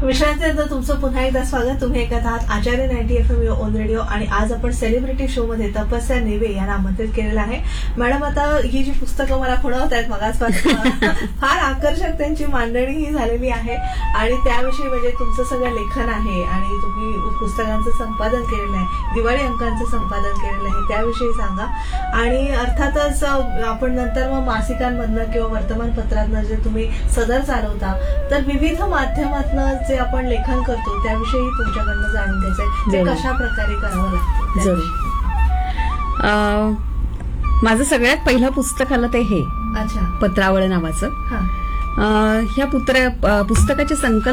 विश्रांतीनंतर तुमचं पुन्हा एकदा स्वागत. तुम्ही ऐकत आहात आचार्य 90 FM ऑन रेडिओ आणि आज आपण सेलिब्रिटी शो मध्ये तपस्या नेवे यांना आमंत्रित केलेलं आहे. मॅडम, आता ही जी पुस्तकं मला खुणवत आहेत मगाचपासून फार आकर्षक त्यांची मांडणी ही झालेली आहे आणि त्याविषयी म्हणजे तुमचं सगळं लेखन आहे आणि तुम्ही पुस्तकांचं संपादन केलेलं आहे, दिवाळी अंकांचं संपादन केलेलं आहे, त्याविषयी सांगा. आणि अर्थातच आपण नंतर मग मासिकांमधनं किंवा वर्तमानपत्रातनं जे तुम्ही सदर चालवता तर विविध माध्यमातनं जे आपण लेखन करतो त्याविषयी तुमच्याकडनं जाणून घ्यायचंय, ते कशा प्रकारे करावं लागतं. जरूर. माझं सगळ्यात पहिलं पुस्तक आलं ते हे अच्छा, पत्रावळ नावाचं. ह्या पुस्तकाची संकल्पना